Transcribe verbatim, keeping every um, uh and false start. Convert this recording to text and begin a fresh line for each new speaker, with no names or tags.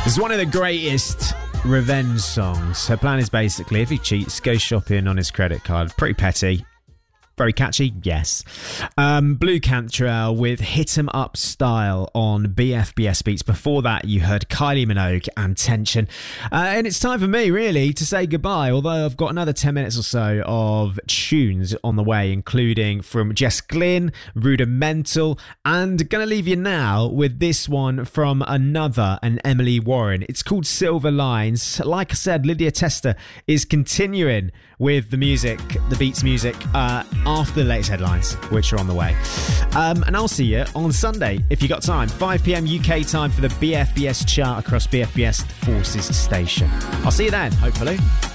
It's one of the greatest revenge songs. Her plan is basically, if he cheats, go shopping on his credit card. Pretty petty. Very catchy, yes. Um, Blue Cantrell with Hit 'Em Up Style on B F B S Beats. Before that, you heard Kylie Minogue and Tension. Uh, and it's time for me, really, to say goodbye, although I've got another ten minutes or so of tunes on the way, including from Jess Glynn, Rudimental, and going to leave you now with this one from another, an Emily Warren. It's called Silver Lines. Like I said, Lydia Tester is continuing with the music, the Beats music, uh, after the latest headlines, which are on the way. Um, and I'll see you on Sunday, if you got time, five p.m. U K time for the B F B S chart across B F B S Forces station. I'll see you then, hopefully.